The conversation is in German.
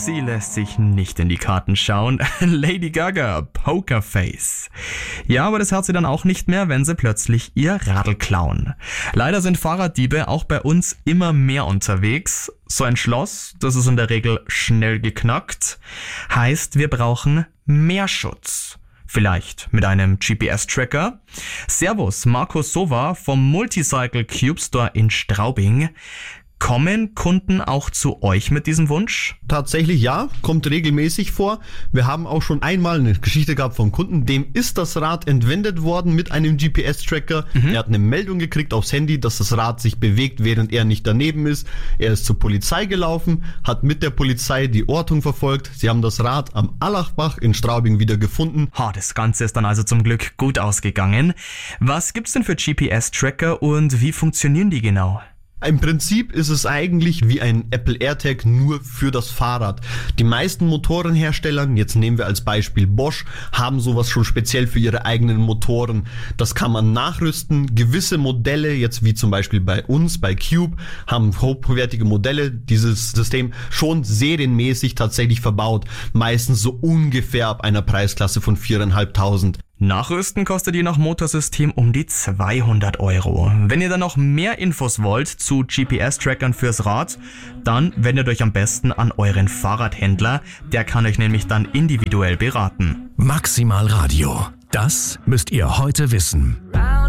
sie lässt sich nicht in die Karten schauen. Lady Gaga, Pokerface. Ja, aber das hört sie dann auch nicht mehr, wenn sie plötzlich ihr Radl klauen. Leider sind Fahrraddiebe auch bei uns immer mehr unterwegs. So ein Schloss, das ist in der Regel schnell geknackt, heißt, wir brauchen mehr Schutz. Vielleicht mit einem GPS-Tracker? Servus, Markus Sova vom Multicycle Cube Store in Straubing. Kommen Kunden auch zu euch mit diesem Wunsch? Tatsächlich ja, kommt regelmäßig vor. Wir haben auch schon einmal eine Geschichte gehabt vom Kunden, dem ist das Rad entwendet worden mit einem GPS-Tracker. Er hat eine Meldung gekriegt aufs Handy, dass das Rad sich bewegt, während er nicht daneben ist. Er ist zur Polizei gelaufen, hat mit der Polizei die Ortung verfolgt. Sie haben das Rad am Allachbach in Straubing wieder gefunden. Das Ganze ist dann also zum Glück gut ausgegangen. Was gibt's denn für GPS-Tracker und wie funktionieren die genau? Im Prinzip ist es eigentlich wie ein Apple AirTag nur für das Fahrrad. Die meisten Motorenhersteller, jetzt nehmen wir als Beispiel Bosch, haben sowas schon speziell für ihre eigenen Motoren. Das kann man nachrüsten. Gewisse Modelle, jetzt wie zum Beispiel bei uns, bei Cube, haben hochwertige Modelle, dieses System schon serienmäßig tatsächlich verbaut. Meistens so ungefähr ab einer Preisklasse von 4.500. Nachrüsten kostet je nach Motorsystem um die 200 Euro. Wenn ihr dann noch mehr Infos wollt zu GPS-Trackern fürs Rad, dann wendet euch am besten an euren Fahrradhändler. Der kann euch nämlich dann individuell beraten. Maximal Radio. Das müsst ihr heute wissen.